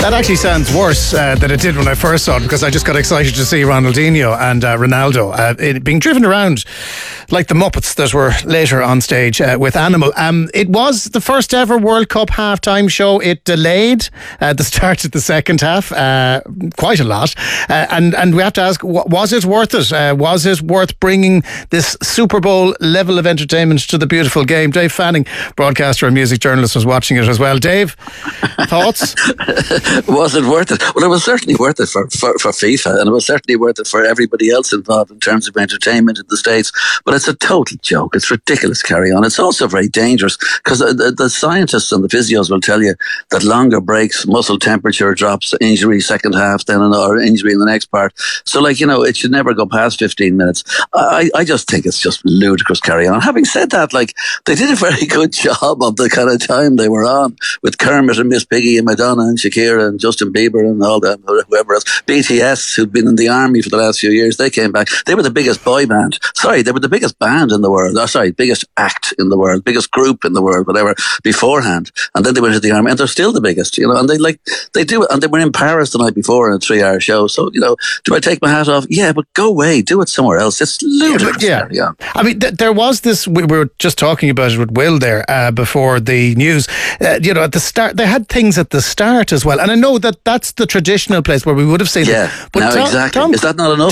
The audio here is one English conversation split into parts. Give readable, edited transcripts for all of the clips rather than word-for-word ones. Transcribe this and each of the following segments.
That actually sounds worse than it did when I first saw it, because I just got excited to see Ronaldinho and Ronaldo being driven around like the Muppets that were later on stage with Animal. It was the first ever World Cup halftime show. It delayed the start of the second half quite a lot. And we have to ask, was it worth it? Was it worth bringing this Super Bowl level of entertainment to the beautiful game? Dave Fanning, broadcaster and music journalist, was watching it as well. Dave, thoughts? Was it worth it? Well, it was certainly worth it for FIFA, and it was certainly worth it for everybody else involved in terms of entertainment in the States. But it's a total joke. It's ridiculous, carry on. It's also very dangerous, because the scientists and the physios will tell you that longer breaks, muscle temperature drops, injury second half, then or injury in the next part. So, it should never go past 15 minutes. I just think it's just ludicrous, carry on. Having said that, they did a very good job of the kind of time they were on, with Kermit and Miss Piggy and Madonna and Shakira and Justin Bieber and all that, whoever else. BTS, who've been in the army for the last few years, they came back. They were the biggest boy band. Sorry, they were the biggest band in the world. Biggest act in the world, biggest group in the world, whatever, beforehand. And then they went to the army, and they're still the biggest, and they do it. And they were in Paris the night before in a 3-hour show. So, do I take my hat off? Yeah, but go away, do it somewhere else. It's ludicrous. Yeah. I mean, there was this, we were just talking about it with Will there before the news. At the start, they had things at the start as well. And I know that's the traditional place where we would have seen it. But exactly. Is that not enough?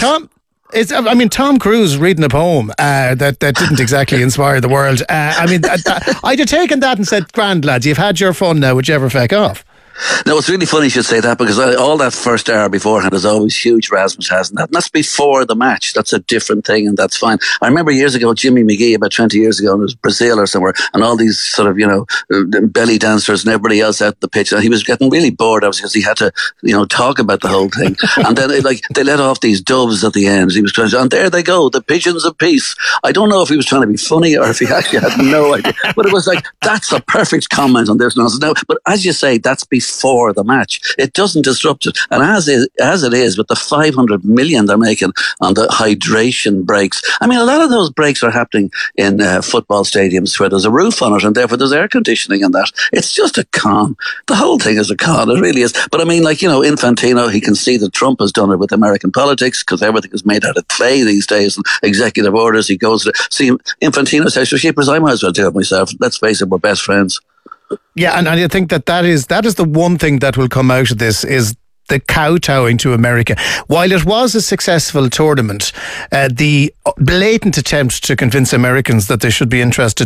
Tom Cruise reading a poem that didn't exactly inspire the world. I'd have taken that and said, grand lads, you've had your fun now, would you ever feck off? No, it's really funny you should say that, because all that first hour beforehand is always huge razzmatazz, has, and that's before the match. That's a different thing, and that's fine. I remember years ago, Jimmy McGee, about 20 years ago, it was Brazil or somewhere, and all these sort of, belly dancers and everybody else out the pitch, and he was getting really bored, obviously, because he had to, talk about the whole thing. And then, they let off these doves at the end. He was trying to, and there they go, the pigeons of peace. I don't know if he was trying to be funny or if he actually had no idea, but it was that's a perfect comment on this nonsense. Now, but as you say, that's before the match. It doesn't disrupt it. And as it is, with the 500 million they're making on the hydration breaks, a lot of those breaks are happening in football stadiums where there's a roof on it, and therefore there's air conditioning and that. It's just a con. The whole thing is a con. It really is. But Infantino, he can see that Trump has done it with American politics, because everything is made out of clay these days, and executive orders. He goes to see Infantino says, "Sheepers, I might as well do it myself. Let's face it, we're best friends." Yeah, and I think that is the one thing that will come out of this, is the kowtowing to America. While it was a successful tournament, the blatant attempt to convince Americans that they should be interested